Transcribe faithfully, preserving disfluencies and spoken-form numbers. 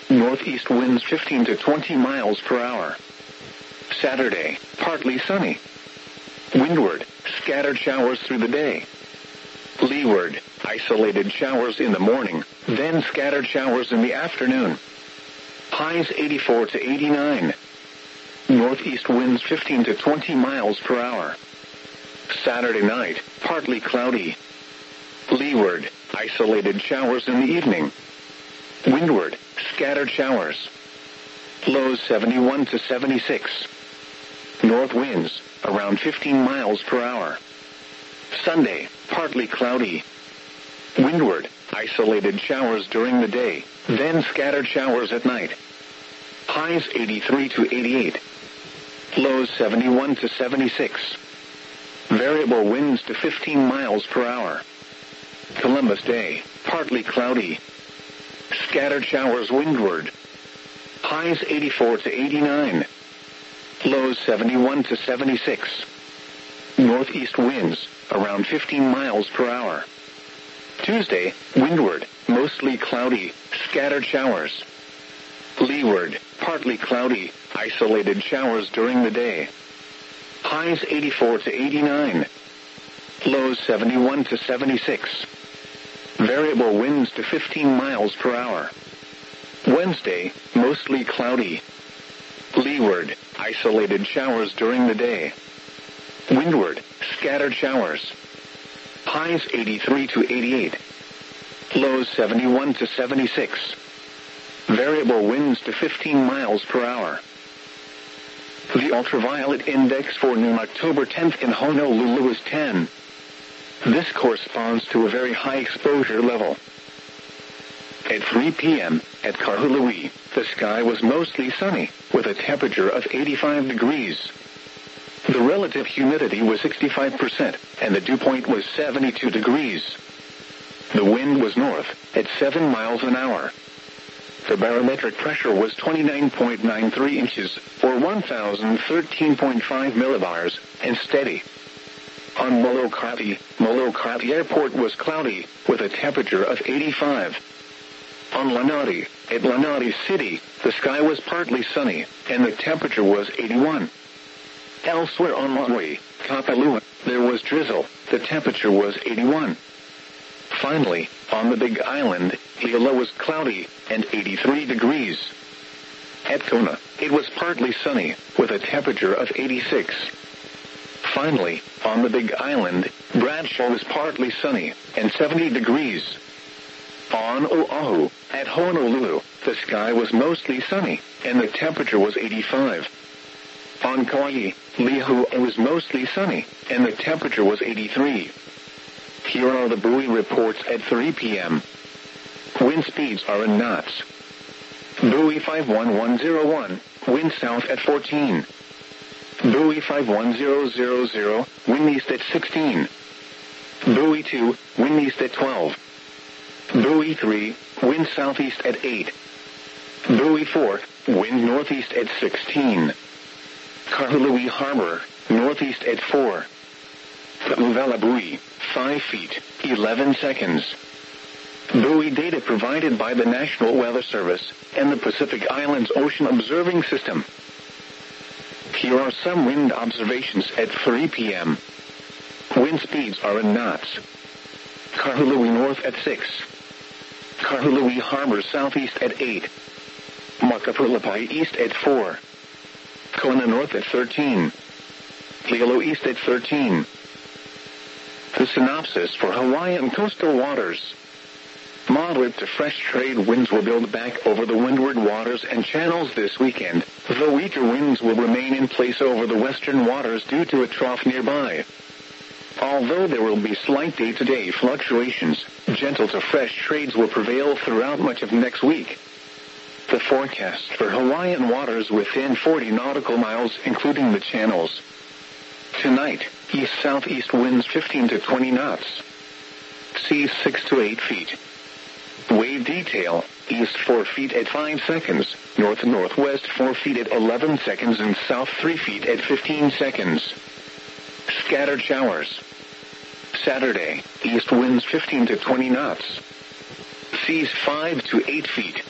Northeast winds fifteen to twenty miles per hour. Saturday, partly sunny. Windward, scattered showers through the day. Leeward, isolated showers in the morning, then scattered showers in the afternoon. Highs eighty-four to eighty-nine. Northeast winds fifteen to twenty miles per hour. Saturday night, partly cloudy. Leeward, isolated showers in the evening. Windward, scattered showers. Lows seventy-one to seventy-six. North winds, around fifteen miles per hour. Sunday, partly cloudy. Windward, isolated showers during the day, then scattered showers at night. Highs eighty-three to eighty-eight. Lows seventy-one to seventy-six. Variable winds to fifteen miles per hour. Columbus Day, partly cloudy. Scattered showers windward. Highs eighty-four to eighty-nine. Lows seventy-one to seventy-six. Northeast winds, around fifteen miles per hour. Tuesday, windward, mostly cloudy, scattered showers. Leeward, partly cloudy, isolated showers during the day. Highs eighty-four to eighty-nine. Lows seventy-one to seventy-six. Variable winds to fifteen miles per hour. Wednesday, mostly cloudy. Leeward, isolated showers during the day. Windward, scattered showers. Highs eighty-three to eighty-eight. Lows seventy-one to seventy-six. Variable winds to fifteen miles per hour. The ultraviolet index for noon October tenth in Honolulu is ten. This corresponds to a very high exposure level. At three p.m., at Kahului, the sky was mostly sunny, with a temperature of eighty-five degrees. The relative humidity was sixty-five percent, and the dew point was seventy-two degrees. The wind was north, at seven miles an hour. The barometric pressure was twenty-nine point nine three inches, or one thousand thirteen point five millibars, and steady. On Molokai, Molokai Airport was cloudy, with a temperature of eighty-five. On Lanai, at Lanai City, the sky was partly sunny, and the temperature was eighty-one. Elsewhere on Maui, Kapalua, there was drizzle, the temperature was eighty-one. Finally, on the Big Island, Hilo was cloudy, and eighty-three degrees. At Kona, it was partly sunny, with a temperature of eighty-six. Finally, on the Big Island, Bradshaw was partly sunny, and seventy degrees. On Oahu, at Honolulu, the sky was mostly sunny, and the temperature was eighty-five. On Kauai, Lihue was mostly sunny, and the temperature was eighty-three. Here are the buoy reports at three p.m. Wind speeds are in knots. Buoy five one one zero one, wind south at fourteen. Buoy five one zero zero zero, wind east at sixteen. Buoy two, wind east at twelve. Buoy three, wind southeast at eight. Buoy four, wind northeast at sixteen. Kahului Harbor, northeast at four. Pu'uvela buoy, five feet, eleven seconds. Buoy data provided by the National Weather Service and the Pacific Islands Ocean Observing System. Here are some wind observations at three p.m. Wind speeds are in knots. Kahului north at six. Kahului Harbor southeast at eight. Makapulapai east at four. Kona north at thirteen. Hilo east at thirteen. The synopsis for Hawaiian coastal waters. Moderate to fresh trade winds will build back over the windward waters and channels this weekend, though weaker winds will remain in place over the western waters due to a trough nearby. Although there will be slight day-to-day fluctuations, gentle to fresh trades will prevail throughout much of next week. The forecast for Hawaiian waters within forty nautical miles, including the channels. Tonight, east-southeast winds fifteen to twenty knots. Seas six to eight feet. Wave detail, east four feet at five seconds, north-northwest four feet at eleven seconds, and south three feet at fifteen seconds. Scattered showers. Saturday, east winds fifteen to twenty knots. Seas five to eight feet.